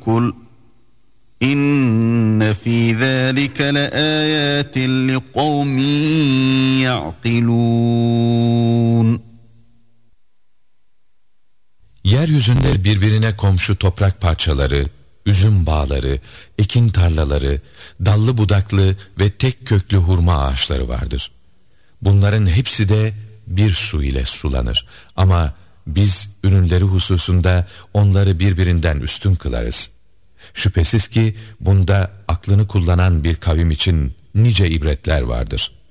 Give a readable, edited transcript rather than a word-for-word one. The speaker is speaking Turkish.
الكل إن في ذلك لآيات لقوم يعقلون. Yeryüzünde birbirine komşu toprak parçaları, üzüm bağları, ekin tarlaları, dallı budaklı ve tek köklü hurma ağaçları vardır. Bunların hepsi de bir su ile sulanır. Ama biz ürünleri hususunda onları birbirinden üstün kılarız. Şüphesiz ki bunda aklını kullanan bir kavim için nice ibretler vardır.